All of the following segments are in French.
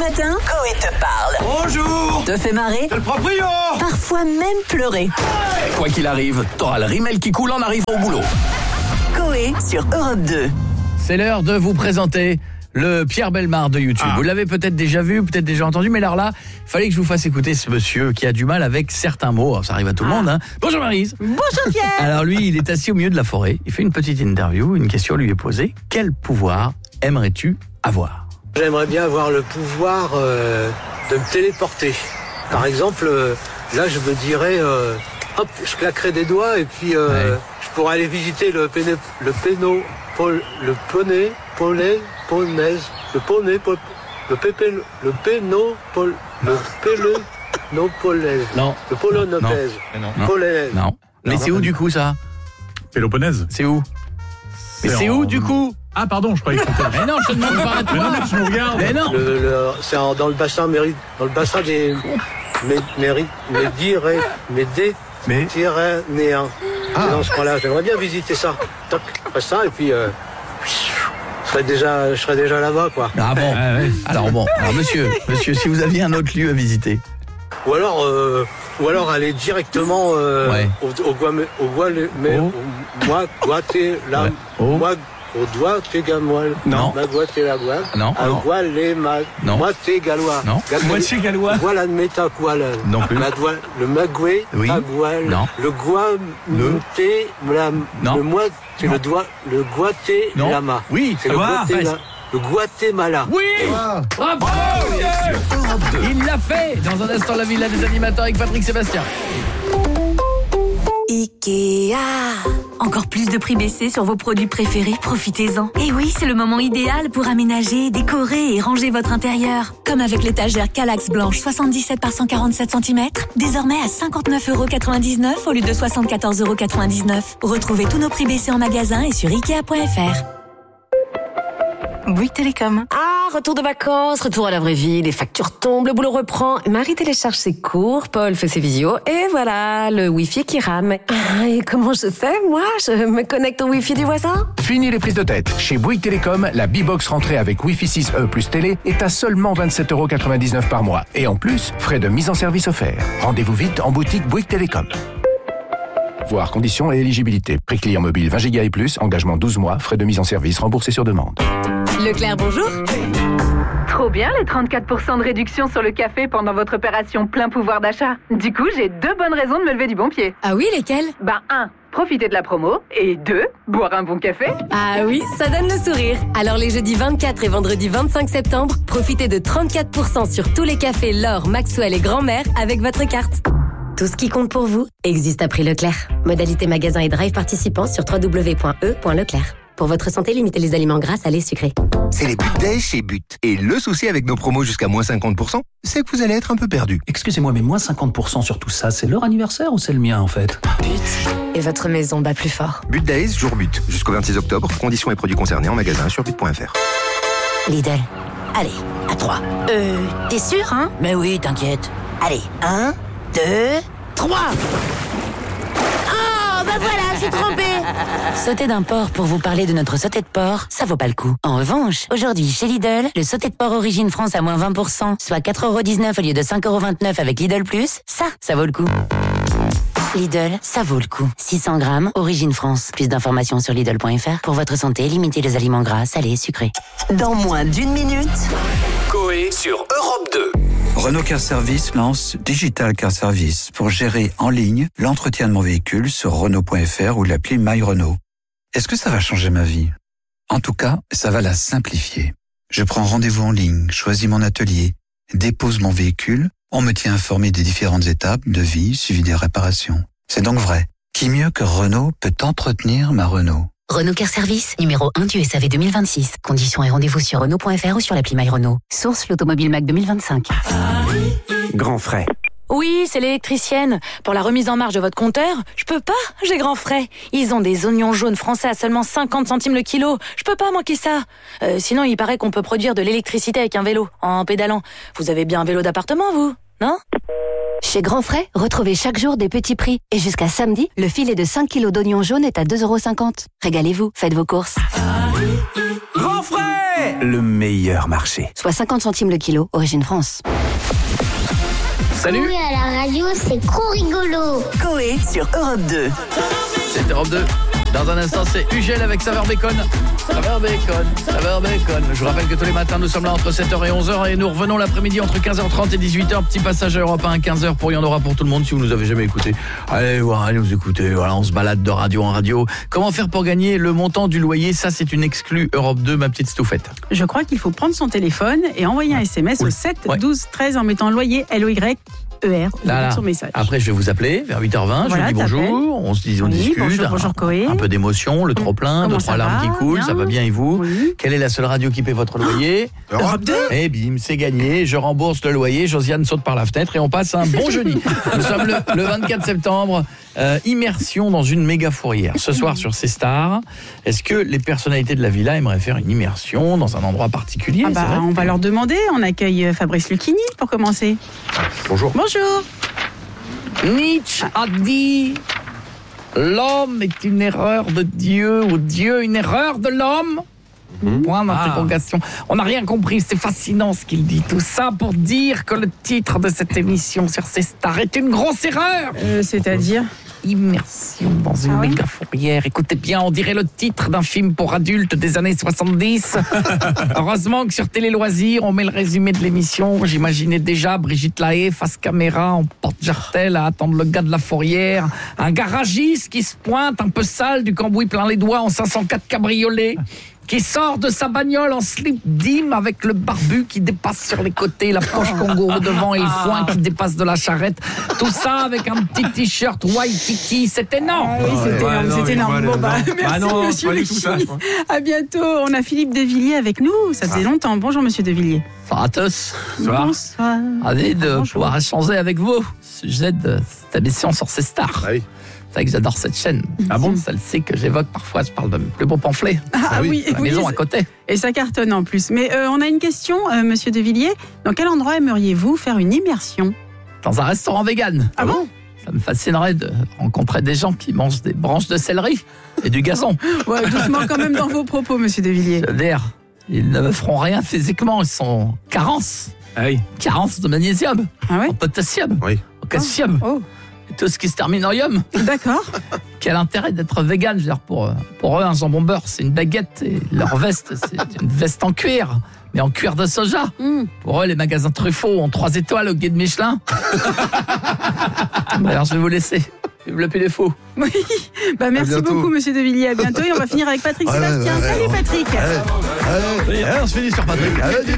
matin, Coé te parle. Bonjour. Te fait marrer, C'est le proprio. parfois même pleurer. Quoi qu'il arrive, t'auras le rimel qui coule en arrivant au boulot. Coé sur Europe 2. C'est l'heure de vous présenter le Pierre Bellemare de YouTube. Vous l'avez peut-être déjà vu, peut-être déjà entendu, mais alors là, il fallait que je vous fasse écouter ce monsieur qui a du mal avec certains mots. Alors, ça arrive à tout le monde, hein. Bonjour Maryse. Bonjour Pierre. Alors lui, il est assis au milieu de la forêt, il fait une petite interview, une question lui est posée. Quel pouvoir aimerais-tu avoir ? J'aimerais bien avoir le pouvoir de me téléporter. Par exemple, là je me dirais, hop, je claquerais des doigts et puis je pourrais aller visiter le Polonaise. Non. Mais c'est où du coup ça ? Péloponnèse. C'est où ? Mais c'est où du coup ? Ah pardon, je croyais que c'était... Mais non, je te demande pas à toi. Mais non, mais tu me regardes. Mais non. C'est dans le bassin des Méditerranéens. C'est dans ce coin-là. J'aimerais bien visiter ça. Toc, après ça et puis je serais déjà là-bas quoi. Ah bon. Alors monsieur, si vous aviez un autre lieu à visiter. Ou alors aller directement au Guatégamoil. Non. Guatélagual. Non. Non. Moitié gallois. Non. Moitié gallois. Voilà le métaqual. Non plus. Le magoué. Oui. Agual. Non. Le guamté. Non. Le guaté Non. lama. Oui. C'est le Guatemala. Oui. Bravo. Il l'a fait. Dans un instant, la villa des animateurs avec Patrick Sébastien. Ikea. Encore plus de prix baissés sur vos produits préférés, profitez-en. Et oui, c'est le moment idéal pour aménager, décorer et ranger votre intérieur. Comme avec l'étagère Kallax blanche 77 par 147 cm, désormais à 59,99€ au lieu de 74,99€. Retrouvez tous nos prix baissés en magasin et sur Ikea.fr. Bouygues Télécom. Ah, retour de vacances, retour à la vraie vie, les factures tombent, le boulot reprend, Marie télécharge ses cours, Paul fait ses visios, et voilà, le Wi-Fi qui rame. Ah, et comment je fais, moi ? Je me connecte au Wi-Fi du voisin ? Fini les prises de tête. Chez Bouygues Télécom, la B-Box rentrée avec Wi-Fi 6E plus télé est à seulement 27,99€ par mois. Et en plus, frais de mise en service offerts. Rendez-vous vite en boutique Bouygues Télécom. Voir conditions et éligibilité. Prix client mobile 20 Go et plus, engagement 12 mois, frais de mise en service remboursés sur demande. Leclerc, bonjour. Trop bien les 34% de réduction sur le café pendant votre opération plein pouvoir d'achat. Du coup, j'ai 2 bonnes raisons de me lever du bon pied. Ah oui, lesquelles ? 1, profiter de la promo. Et 2, boire un bon café. Ah oui, ça donne le sourire. Alors les jeudis 24 et vendredi 25 septembre, profitez de 34% sur tous les cafés L'Or, Maxwell et Grand-Mère avec votre carte. Tout ce qui compte pour vous existe à prix Leclerc. Modalité magasin et drive participants sur www.e.leclerc. Pour votre santé, limitez les aliments gras, salés, sucrés. C'est les But Days chez But. Et le souci avec nos promos jusqu'à moins 50%, c'est que vous allez être un peu perdu. Excusez-moi, mais moins 50% sur tout ça, c'est leur anniversaire ou c'est le mien en fait ? But. Et votre maison bat plus fort. But Days, jour But. Jusqu'au 26 octobre. Conditions et produits concernés en magasin sur but.fr. Lidl. Allez, à 3. T'es sûr, hein ? Mais oui, t'inquiète. Allez, 1, 2, 3. Oh, bah voilà, j'ai trompé. Sauter d'un porc pour vous parler de notre sauté de porc, ça vaut pas le coup. En revanche, aujourd'hui, chez Lidl, le sauté de porc Origine France à moins 20%, soit 4,19€ au lieu de 5,29€ avec Lidl Plus, ça vaut le coup. Lidl, ça vaut le coup. 600 grammes, Origine France. Plus d'informations sur Lidl.fr. Pour votre santé, limitez les aliments gras, salés et sucrés. Dans moins d'1 minute, Coé sur Europe 2. Renault Car Service lance Digital Car Service pour gérer en ligne l'entretien de mon véhicule sur Renault.fr ou l'appli My Renault. Est-ce que ça va changer ma vie ? En tout cas, ça va la simplifier. Je prends rendez-vous en ligne, choisis mon atelier, dépose mon véhicule, on me tient informé des différentes étapes, devis, suivi des réparations. C'est donc vrai. Qui mieux que Renault peut entretenir ma Renault ? Renault Car Service, numéro 1 du SAV 2026. Conditions et rendez-vous sur Renault.fr ou sur l'appli My Renault. Source l'Automobile Mac 2025. Grand frais. Oui, c'est l'électricienne. Pour la remise en marche de votre compteur, je peux pas, j'ai grand frais. Ils ont des oignons jaunes français à seulement 50 centimes le kilo. Je peux pas manquer ça. Sinon, il paraît qu'on peut produire de l'électricité avec un vélo, en pédalant. Vous avez bien un vélo d'appartement, vous ? Non ? Chez Grand Frais, retrouvez chaque jour des petits prix. Et jusqu'à samedi, le filet de 5 kilos d'oignons jaunes est à 2,50 €. Régalez-vous, faites vos courses. Grand Frais, le meilleur marché. Soit 50 centimes le kilo, origine France. Salut. Oui, à la radio, c'est trop rigolo. Coé sur Europe 2. C'est Europe 2. Dans un instant, c'est Ugel avec Saveur Bacon. Saveur Bacon, Saveur Bacon. Je vous rappelle que tous les matins, nous sommes là entre 7h et 11h et nous revenons l'après-midi entre 15h30 et 18h. Petit passage à Europe 1 à 15h pour Il y en aura pour tout le monde si vous nous avez jamais écouté. Allez voir, allez vous écouter. Voilà, on se balade de radio en radio. Comment faire pour gagner le montant du loyer? Ça, c'est une exclue Europe 2, ma petite Stouffette. Je crois qu'il faut prendre son téléphone et envoyer un SMS au 7 12 13 en mettant loyer LOY. Là. Son message. Après, je vais vous appeler vers 8h20. Voilà, je vous dis bonjour. On se dit, on discute. Bonjour, Coé. Un peu d'émotion, le trop-plein, 2-3 larmes qui coulent. Ça va bien et vous? Quelle est la seule radio qui paie votre loyer? Europe 2. Et bim, c'est gagné. Je rembourse le loyer. Josiane saute par la fenêtre et on passe un bon jeudi. Nous sommes le 24 septembre. Immersion dans une méga fourrière. Ce soir sur C Stars, est-ce que les personnalités de la villa aimeraient faire une immersion dans un endroit particulier? On va leur demander. On accueille Fabrice Lucchini pour commencer. Bonjour. Bonjour. Nietzsche a dit l'homme est une erreur de Dieu ou Dieu une erreur de l'homme. Point d'interrogation. On n'a rien compris, c'est fascinant ce qu'il dit. Tout ça pour dire que le titre de cette émission sur C Stars est une grosse erreur. C'est-à-dire Immersion dans une méga fourrière. Écoutez bien, on dirait le titre d'un film pour adultes des années 70. Heureusement que sur Télé Loisirs, on met le résumé de l'émission. J'imaginais déjà Brigitte Lahaie face caméra en porte-jartel à attendre le gars de la fourrière. Un garagiste qui se pointe un peu sale, du cambouis plein les doigts en 504 cabriolet, qui sort de sa bagnole en slip dim avec le barbu qui dépasse sur les côtés, la poche kangourou devant et le foin qui dépasse de la charrette. Tout ça avec un petit t-shirt Waikiki. C'est énorme. Oui, c'est énorme. Bon, merci, monsieur Lucchini. À bientôt. On a Philippe Devilliers avec nous. Ça faisait longtemps. Bonjour, monsieur Devilliers. Bonsoir à tous. Bonsoir. Ravi de pouvoir échanger avec vous au sujet de cette émission sur C Stars. Ah oui. C'est vrai que j'adore cette chaîne. Ah bon? Celle-ci que j'évoque parfois, je parle de mes plus beaux pamphlets. Ah oui, la maison à côté. Et ça cartonne en plus. Mais on a une question, monsieur Devilliers. Dans quel endroit aimeriez-vous faire une immersion? Dans un restaurant vegan. Ah bon? Ça me fascinerait de rencontrer des gens qui mangent des branches de céleri et du gazon. Ouais, doucement quand même dans vos propos, monsieur Devilliers. C'est-à-dire, ils ne me feront rien physiquement, ils sont carence. Ah oui. Carence de magnésium, en potassium, en calcium. Et tout ce qui se termine en ium. D'accord. Quel intérêt d'être vegan? Je veux dire, pour eux, un jambon beurre, c'est une baguette. Et leur veste, c'est une veste en cuir. Mais en cuir de soja. Pour eux, les magasins Truffaut ont 3 étoiles au guide Michelin. Alors, je vais vous laisser. Vive le Pédéfaux. Oui, merci beaucoup, monsieur Devilliers. À bientôt. Et on va finir avec Patrick Sébastien. Salut, Patrick. On se finit sur Patrick.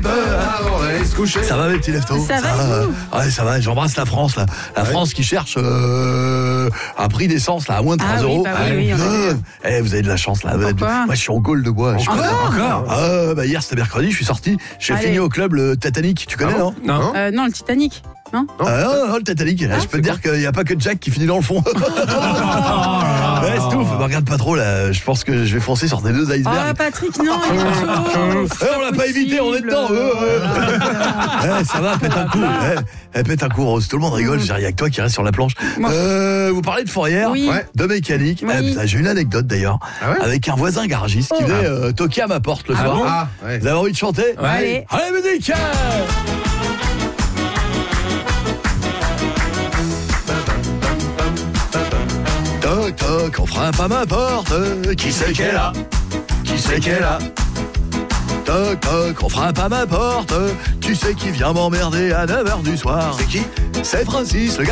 Ça va, mes petits leftos? Ça va, vous? Ouais, ça va. J'embrasse la France, là. La France qui cherche un prix d'essence, là, à moins de 3 euros. Vous avez de la chance, là. Pourquoi? Moi, je suis en Gaule de bois. Encore? Hier, c'était mercredi, je suis sorti. J'ai fini au club le Titanic. Tu connais, non? Non, le Titanic. Non, le Titanic. Je peux te dire qu'il n'y a pas que Jack qui finit dans le fond. Stouff, me regarde pas trop là. Je pense que je vais foncer sur tes 2 icebergs. Ah, Patrick, non. On l'a pas évité, on est dedans. Ça va, pète un coup. Pète un coup, Rose. Tout le monde rigole. Il n'y a que toi qui reste sur la planche. Vous parlez de fourrière, de mécanique. J'ai une anecdote d'ailleurs avec un voisin garagiste qui venait toquer à ma porte le soir. Vous avez envie de chanter? Allez, musique. Toc toc, on frappe à ma porte. Qui c'est qu'elle a? Qui c'est qu'elle a? Toc toc, on frappe à ma porte. Tu sais qui vient m'emmerder à 9h du soir? C'est qui? C'est Francis, le